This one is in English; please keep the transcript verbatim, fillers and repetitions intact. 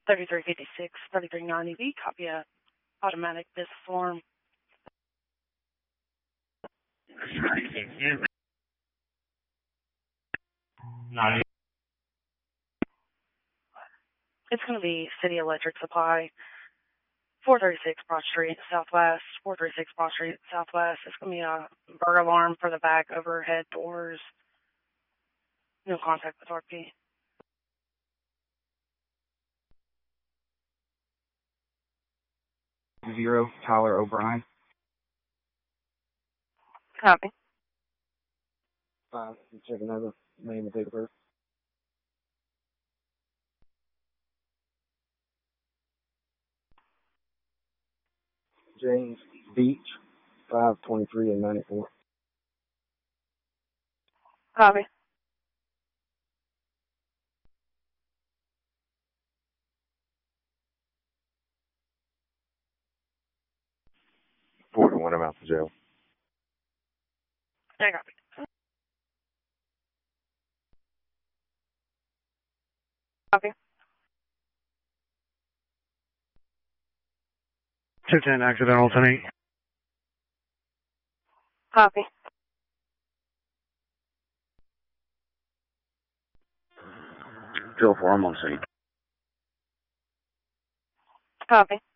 thirty-three fifty-six, thirty-three ninety B, copy a automatic business form. ninety. It's going to be City Electric Supply, four thirty-six Broad Street, Southwest, four thirty-six Broad Street, Southwest. It's going to be a burglar alarm for the back overhead doors. No contact with R P. Zero, Tyler O'Brien. Copy. Five, I'm checking over name and date of birth. James Beach, five twenty-three and ninety-four. Copy. Four to one, I'm out to jail. Yeah, copy. Copy. two ten accidental to me. Copy. Jill four, I'm on scene. Copy.